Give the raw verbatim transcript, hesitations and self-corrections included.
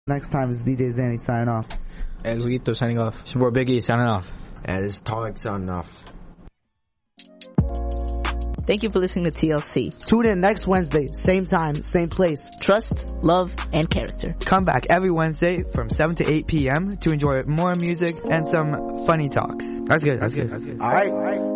Next time is D J Zanny signing off. El Huguito signing off. It's your boy Biggie signing off. And this is Tarek signing off. Thank you for listening to T L C. Tune in next Wednesday, same time, same place. Trust, love, and character. Come back every Wednesday from seven to eight p.m. to enjoy more music and some funny talks. That's good. That's good. That's good. All right. All right.